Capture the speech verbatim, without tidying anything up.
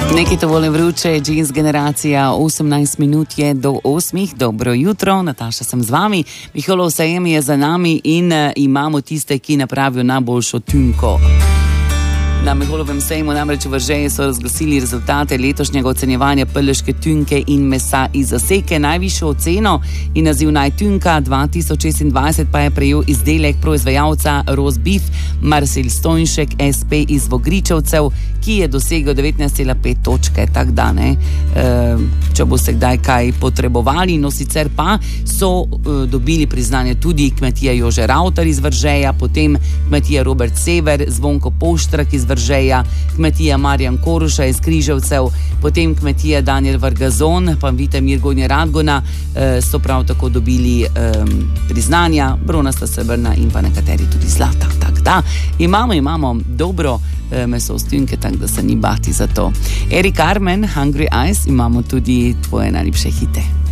Nekaj to vole vruče, Jeans generacija, osemnajst minut je do osmih, dobro jutro, Nataša sem z vami, Miholo Vsejem je za nami in uh, imamo tiste, ki napravijo najboljšo tunko. Na Miholovem sejmu namreč v Žeji so razglasili rezultate letošnjega ocenjevanja peleške tunke in mesa iz zaseke. Najvišjo oceno in naziv najtunka dva tisoč šestindvajset pa je prejel izdelek proizvajalca Roast Beef Marcel Stojnšek S P iz Vogričevcev, ki je dosegel devetnajst cela pet točke. Tak da, ne, e, če boste kdaj kaj potrebovali, no sicer pa so e, dobili priznanje tudi kmetija Jože Ravtar iz Vržeja, potem kmetija Robert Sever, Zvonko Poštrak iz Vržeja, kmetija Marjan Koruša iz Križevcev, potem kmetija Daniel Vargazon, pa Vita Mirgonja Radgona eh, so prav tako dobili eh, priznanja, bronasta, srebrna in pa nekateri tudi zlata. Tak da, imamo, imamo dobro eh, meso stunke, tak da se ni bati za to. Erik Armen, Hungry Eyes, imamo tudi tvoje najljubše hite.